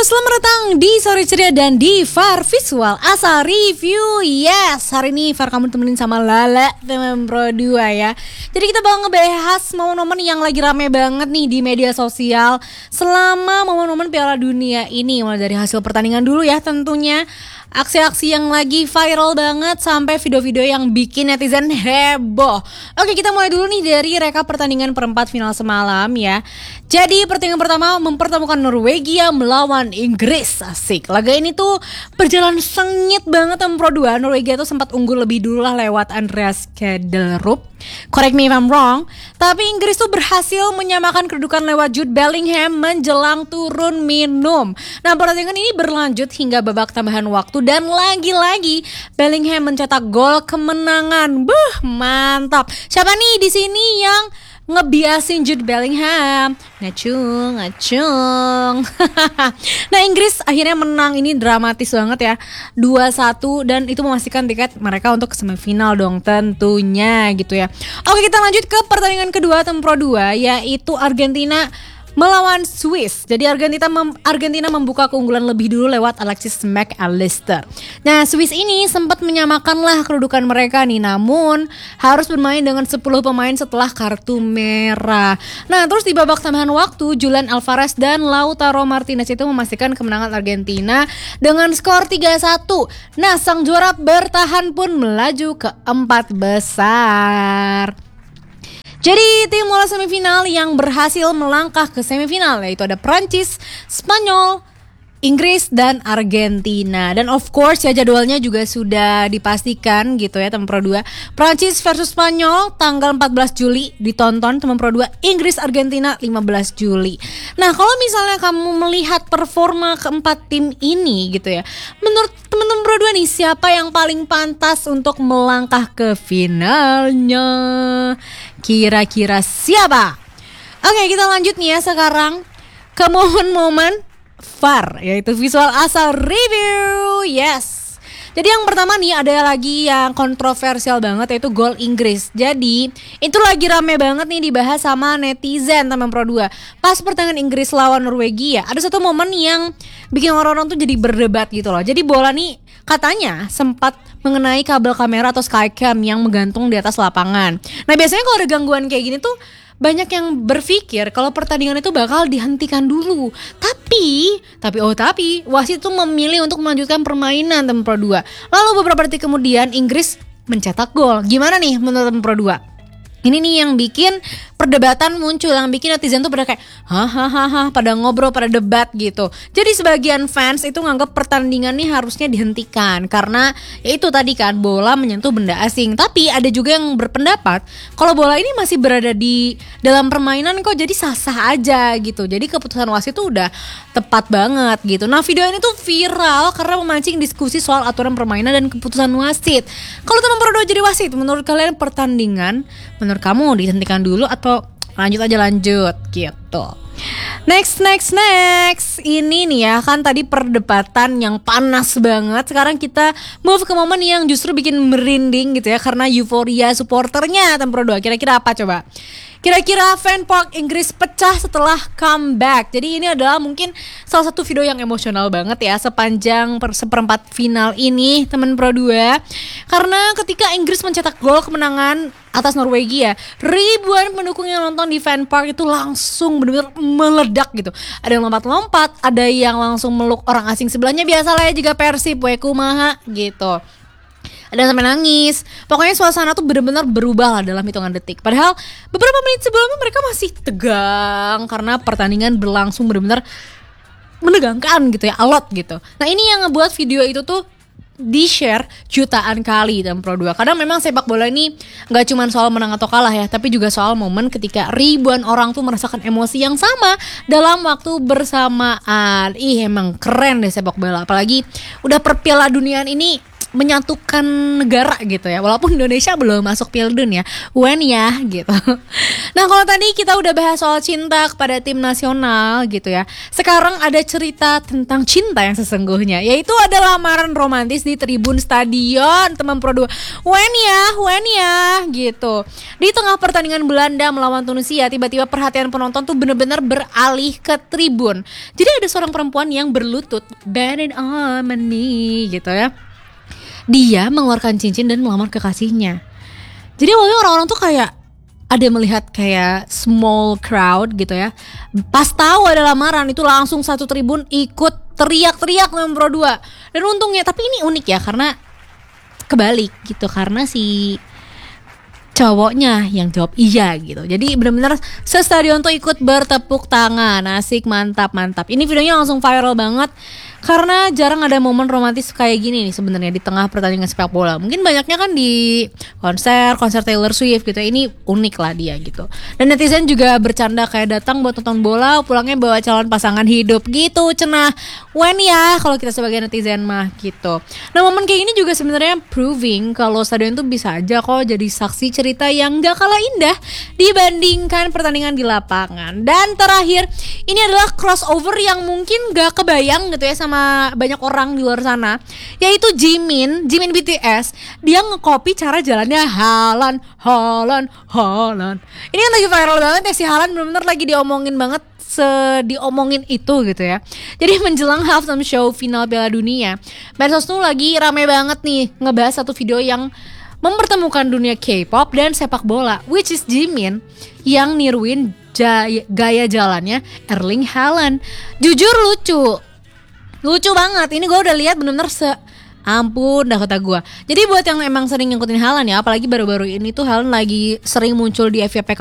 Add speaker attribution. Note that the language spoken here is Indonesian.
Speaker 1: selamat datang di Sore Ceria dan di VAR Visual Asa Review. Yes, hari ini VAR kamu temenin sama Lala teman Pro 2 ya. Jadi kita bakal ngebahas momen-momen yang lagi rame banget nih di media sosial selama momen-momen Piala Dunia ini. Mulai dari hasil pertandingan dulu ya tentunya, aksi-aksi yang lagi viral banget sampai video-video yang bikin netizen heboh. Oke, kita mulai dulu nih dari rekap pertandingan perempat final semalam ya. Jadi pertandingan pertama mempertemukan Norwegia melawan Inggris. Asik. Laga ini tuh berjalan sengit banget sama Pro 2. Norwegia tuh sempat unggul lebih dulu lah lewat Andreas Kjellrup. Correct me if I'm wrong. Tapi Inggris tuh berhasil menyamakan kedudukan lewat Jude Bellingham menjelang turun minum. Nah, pertandingan ini berlanjut hingga babak tambahan waktu dan lagi-lagi Bellingham mencetak gol kemenangan. Mantap. Siapa nih di sini yang ngebiasin Jude Bellingham? Ngacung. Nah, Inggris akhirnya menang, ini dramatis banget ya, 2-1, dan itu memastikan tiket mereka untuk semifinal dong tentunya gitu ya. Oke, kita lanjut ke pertandingan kedua tim Pro 2, yaitu Argentina melawan Swiss. Jadi Argentina membuka keunggulan lebih dulu lewat Alexis Mac Allister. Nah, Swiss ini sempat menyamakanlah kedudukan mereka nih, namun harus bermain dengan 10 pemain setelah kartu merah. Nah, terus di babak tambahan waktu, Julian Alvarez dan Lautaro Martinez itu memastikan kemenangan Argentina dengan skor 3-1. Nah, sang juara bertahan pun melaju ke 4 besar. Jadi tim lolos semifinal yang berhasil melangkah ke semifinal yaitu ada Prancis, Spanyol, Inggris dan Argentina. Dan of course ya jadwalnya juga sudah dipastikan gitu ya teman Pro 2. Prancis versus Spanyol tanggal 14 Juli ditonton teman Pro 2. Inggris Argentina 15 Juli. Nah, kalau misalnya kamu melihat performa keempat tim ini gitu ya, menurut teman-teman Pro 2 nih, siapa yang paling pantas untuk melangkah ke finalnya? Kira-kira siapa? Oke, kita lanjut nih ya sekarang ke momen-momen VAR, yaitu Visual Asa Review. Yes. Jadi yang pertama nih ada lagi yang kontroversial banget, yaitu gol Inggris. Jadi itu lagi rame banget nih dibahas sama netizen teman Pro 2. Pas pertandingan Inggris lawan Norwegia, ada satu momen yang bikin orang-orang tuh jadi berdebat gitu loh. Jadi bola nih katanya sempat mengenai kabel kamera atau skycam yang menggantung di atas lapangan. Nah, biasanya kalau ada gangguan kayak gini tuh banyak yang berpikir kalau pertandingan itu bakal dihentikan dulu. Tapi wasit itu memilih untuk melanjutkan permainan tim Pro 2. Lalu beberapa detik kemudian Inggris mencetak gol. Gimana nih menurut tim Pro 2? Ini nih yang bikin perdebatan muncul, yang bikin netizen tuh pada kayak pada ngobrol, pada debat gitu. Jadi sebagian fans itu nganggap pertandingan nih harusnya dihentikan karena ya itu tadi kan, bola menyentuh benda asing. Tapi ada juga yang berpendapat kalau bola ini masih berada di dalam permainan kok, jadi sah-sah aja gitu. Jadi keputusan wasit tuh udah tepat banget gitu. Nah, video ini tuh viral karena memancing diskusi soal aturan permainan dan keputusan wasit. Kalau teman Pro 2 jadi wasit, menurut kalian pertandingan menurut kamu dihentikan dulu atau lanjut gitu. Next. Ini nih ya kan tadi perdebatan yang panas banget. Sekarang kita move ke momen yang justru bikin merinding gitu ya, karena euforia supporternya tim Pro 2. Kira-kira apa coba? Kira-kira fan park Inggris pecah setelah comeback. Jadi ini adalah mungkin salah satu video yang emosional banget ya sepanjang seperempat final ini teman Pro 2. Karena ketika Inggris mencetak gol kemenangan atas Norwegia, ribuan pendukung yang nonton di fan park itu langsung benar-benar meledak gitu. Ada yang lompat-lompat, ada yang langsung meluk orang asing sebelahnya, biasalah ya juga Persib kumaha gitu. Ada yang sampai nangis. Pokoknya suasana tuh benar-benar berubah lah dalam hitungan detik. Padahal beberapa menit sebelumnya mereka masih tegang karena pertandingan berlangsung benar-benar menegangkan gitu ya, alot gitu. Nah, ini yang ngebuat video itu tuh di-share jutaan kali dalam Pro 2. Kadang memang sepak bola ini gak cuma soal menang atau kalah ya, tapi juga soal momen ketika ribuan orang tuh merasakan emosi yang sama dalam waktu bersamaan. Emang keren deh sepak bola. Apalagi udah per Piala Dunia ini menyatukan negara gitu ya. Walaupun Indonesia belum masuk Piala Dunia, when ya gitu. Nah kalau tadi kita udah bahas soal cinta kepada tim nasional gitu ya. Sekarang ada cerita tentang cinta yang sesungguhnya, yaitu ada lamaran romantis di tribun stadion teman Pro 2. When ya gitu. Di tengah pertandingan Belanda melawan Tunisia, tiba-tiba perhatian penonton tuh bener-bener beralih ke tribun. Jadi ada seorang perempuan yang berlutut, bending on my knee gitu ya. Dia mengeluarkan cincin dan melamar kekasihnya. Jadi awalnya orang-orang tuh kayak ada melihat kayak small crowd gitu ya. Pas tahu ada lamaran itu langsung satu tribun ikut teriak-teriak dengan Pro 2. Dan untungnya, tapi ini unik ya karena kebalik gitu, karena si cowoknya yang jawab iya gitu. Jadi benar-benar se-stadion tuh ikut bertepuk tangan. Asik, mantap. Ini videonya langsung viral banget karena jarang ada momen romantis kayak gini nih sebenarnya di tengah pertandingan sepak bola. Mungkin banyaknya kan di konser Taylor Swift gitu. Ini unik lah dia gitu. Dan netizen juga bercanda kayak datang buat nonton bola, pulangnya bawa calon pasangan hidup gitu. Cenah, when ya kalau kita sebagai netizen mah gitu. Nah momen kayak gini juga sebenarnya proving kalau stadion tuh bisa aja kok jadi saksi cerita yang gak kalah indah dibandingkan pertandingan di lapangan. Dan terakhir, ini adalah crossover yang mungkin gak kebayang gitu ya sama banyak orang di luar sana, yaitu Jimin BTS. Dia nge-copy cara jalannya Haaland. Ini kan lagi viral banget ya, si Haaland benar-benar lagi diomongin banget, diomongin itu gitu ya. Jadi menjelang halftime show final Piala Dunia, medsos tuh lagi rame banget nih ngebahas satu video yang mempertemukan dunia K-pop dan sepak bola, which is Jimin yang niruin gaya jalannya Erling Haaland. Jujur lucu banget. Ini gue udah lihat bener-bener ampun dah kata gue. Jadi buat yang emang sering ngikutin Haaland ya, apalagi baru-baru ini tuh Haaland lagi sering muncul di FYP